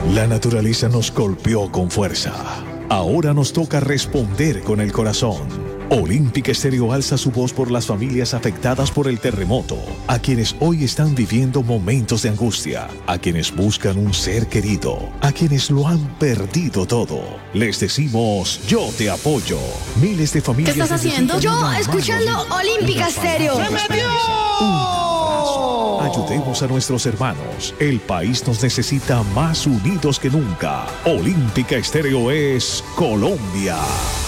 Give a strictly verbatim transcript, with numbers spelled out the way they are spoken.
La naturaleza nos golpeó con fuerza. Ahora nos toca responder con el corazón. Olímpica Estéreo alza su voz por las familias afectadas por el terremoto, a quienes hoy están viviendo momentos de angustia, a quienes buscan un ser querido, a quienes lo han perdido todo. Les decimos, yo te apoyo. Miles de familias. ¿Qué estás haciendo? Yo, escuchando Olímpica Estéreo. ¡Se metió! Ayudemos a nuestros hermanos. El país nos necesita más unidos que nunca. Olímpica Estéreo es Colombia.